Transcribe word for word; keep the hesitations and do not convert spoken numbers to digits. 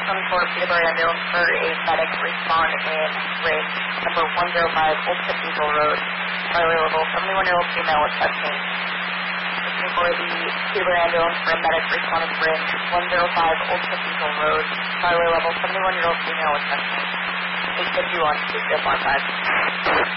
ten four Peterborough ambulance for a medic respond in Ridge, number one oh five Old Cathedral Road, Charlie level, seventy-one-year-old female with chest pain. Looking for the Peterborough ambulance for a medic respond in Ridge, one oh five Old Cathedral Road, Charlie level, seventy-one-year-old female with chest pain. eight fifty-one, two zero five five.